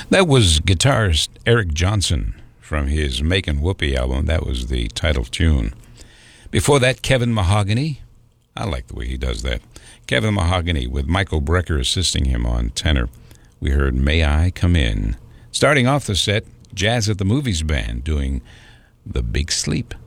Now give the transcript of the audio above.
That was guitarist Eric Johnson from his Makin' Whoopee album. That was the title tune. Before that, Kevin Mahogany. I like the way he does that. Kevin Mahogany with Michael Brecker assisting him on tenor. We heard May I Come In. Starting off the set, Jazz at the Movies Band doing The Big Sleep.